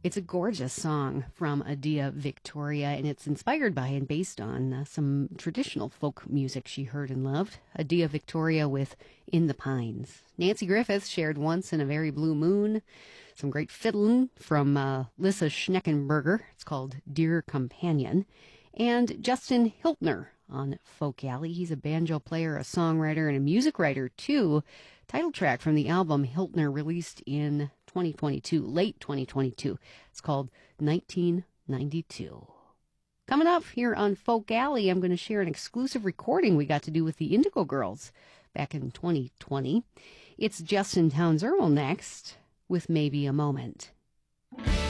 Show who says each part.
Speaker 1: It's a gorgeous song from Adia Victoria, and it's inspired by and based on some traditional folk music she heard and loved. Adia Victoria with In the Pines. Nancy Griffith shared Once in a Very Blue Moon. Some great fiddling from Lissa Schneckenberger. It's called Dear Companion. And Justin Hiltner on Folk Alley. He's a banjo player, a songwriter, and a music writer, too. Title track from the album Hiltner released in 2022, late 2022. It's called 1992. Coming up here on Folk Alley, I'm going to share an exclusive recording we got to do with the Indigo Girls back in 2020. It's Justin Townes Earle next with Maybe a Moment.